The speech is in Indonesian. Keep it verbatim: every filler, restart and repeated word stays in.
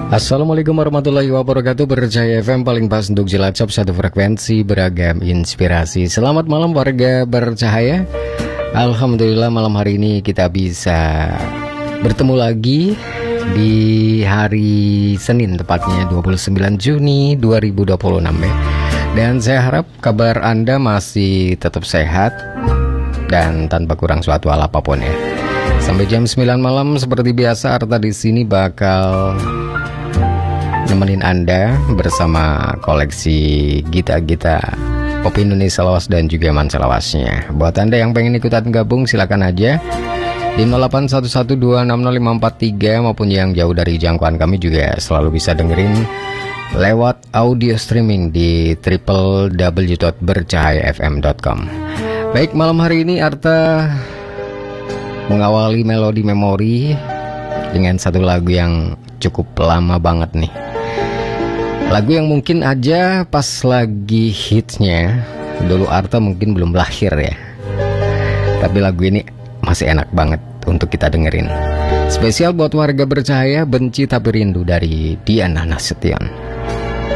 Assalamualaikum warahmatullahi wabarakatuh. Berjaya F M paling pas untuk Cilacap, satu frekuensi beragam inspirasi. Selamat malam warga bercahaya. Alhamdulillah malam hari ini kita bisa bertemu lagi di hari Senin, tepatnya dua puluh sembilan Juni dua ribu dua puluh enam ya. Dan saya harap kabar Anda masih tetap sehat dan tanpa kurang suatu hal apapun ya. Sampai jam sembilan malam seperti biasa, Arta di sini bakal nemenin Anda bersama koleksi gita-gita pop Indonesia lawas dan juga manca lawasnya. Buat Anda yang pengen ikutan gabung silakan aja di nol delapan satu satu dua enam nol lima empat tiga, maupun yang jauh dari jangkauan kami juga selalu bisa dengerin lewat audio streaming di w w w dot bercahaya f m dot com. Baik, malam hari ini Arta mengawali melodi memori dengan satu lagu yang cukup lama banget nih. Lagu yang mungkin aja pas lagi hitsnya dulu Arta mungkin belum lahir ya, tapi lagu ini masih enak banget untuk kita dengerin. Spesial buat warga bercahaya, Benci Tapi Rindu dari Diana Nasution.